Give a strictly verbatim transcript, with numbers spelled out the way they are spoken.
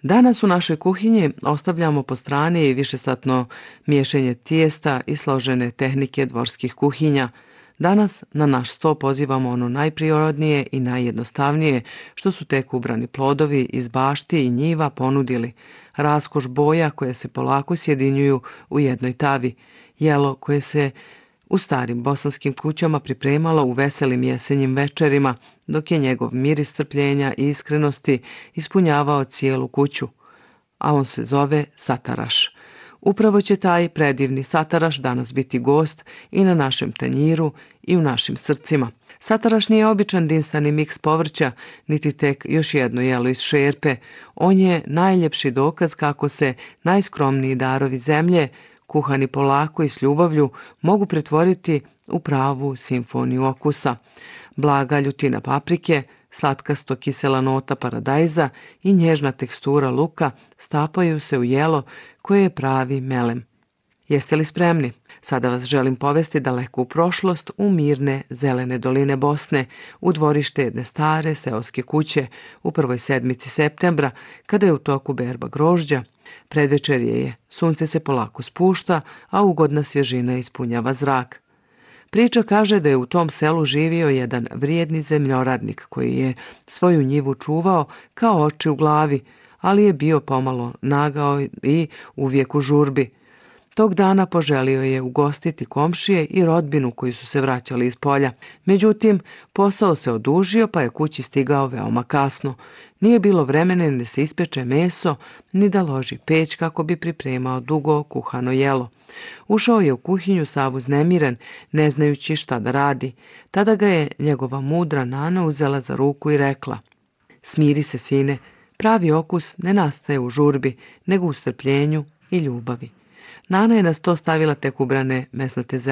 Danas u našoj kuhinji ostavljamo po strani višesatno miješanje tijesta i složene tehnike dvorskih kuhinja. Danas na naš sto pozivamo ono najprirodnije i najjednostavnije što su tek ubrani plodovi iz bašti i njiva ponudili. Raskoš boja koje se polako sjedinjuju u jednoj tavi, jelo koje se u starim bosanskim kućama pripremalo u veselim jesenjim večerima, dok je njegov miris strpljenja i iskrenosti ispunjavao cijelu kuću. A on se zove sataraš. Upravo će taj predivni sataraš danas biti gost i na našem tanjiru i u našim srcima. Sataraš nije običan dinstani miks povrća, niti tek još jedno jelo iz šerpe. On je najljepši dokaz kako se najskromniji darovi zemlje, kuhani polako i s ljubavlju, mogu pretvoriti u pravu simfoniju okusa. Blaga ljutina paprike, slatkasto kisela nota paradajza i nježna tekstura luka stapaju se u jelo koje je pravi melem. Jeste li spremni? Sada vas želim povesti daleko u prošlost, u mirne zelene doline Bosne, u dvorište jedne stare seoske kuće u prvoj sedmici septembra, kada je u toku berba grožđa. Predvečerje je, sunce se polako spušta, a ugodna svježina ispunjava zrak. Priča kaže da je u tom selu živio jedan vrijedni zemljoradnik koji je svoju njivu čuvao kao oči u glavi, ali je bio pomalo nagao i uvijek u žurbi. Tog dana poželio je ugostiti komšije i rodbinu koji su se vraćali iz polja. Međutim, posao se odužio pa je kući stigao veoma kasno. Nije bilo vremena ni da se ispeče meso, ni da loži peć kako bi pripremao dugo kuhano jelo. Ušao je u kuhinju sav uznemiren, ne znajući šta da radi. Tada ga je njegova mudra nana uzela za ruku i rekla: "Smiri se, sine, pravi okus ne nastaje u žurbi, nego u strpljenju i ljubavi." Nana je na sto stavila tek ubrane mesnate